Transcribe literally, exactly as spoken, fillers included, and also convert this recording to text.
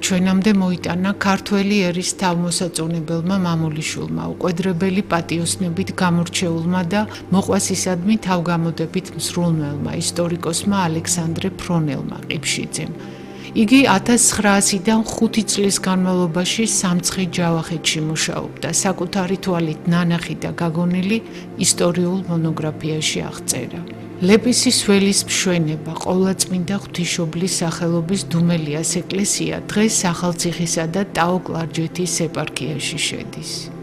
ჩვენამდე მოიტანა ქართველი ერის თავმოსაწონებელმა მამულიშვილმა, უყვედრებელი პატიოსნებით გამორჩეულმა და მოყვასისადმი თავგამოდებით მსრულნელმა ისტორიკოსმა ალექსანდრე ფრონელმა ყიფშიძემ. იგი ათას ცხრაასიდან ხუთი წლის განმავლობაში სამცხე ჯავახეთში მუშაობდა, საკუთარი თვალით ნანახი და გაგონილი ისტორიულ მონოგრაფიაში აღწერა. ლეპისის ველის მშვენება, ყოვლადწმინდა ღვთისმშობლის სახელობის დუმელიას ეკლესია დღეს ახალციხისა და ტაო-კლარჯეთის ეპარქიაში შედის.